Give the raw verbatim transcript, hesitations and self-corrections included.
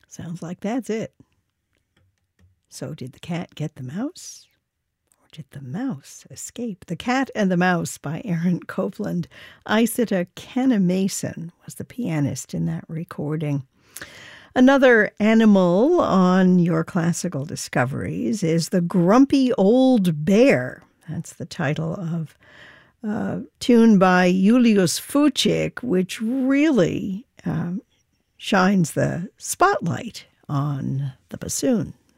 Sounds like that's it. So did the cat get the mouse? Or did the mouse escape? The Cat and the Mouse by Aaron Copland. Isata Kenna-Mason was the pianist in that recording. Another animal on your classical discoveries is the Grumpy Old Bear. That's the title of a tune by Julius Fučík, which really um, shines the spotlight on the bassoon.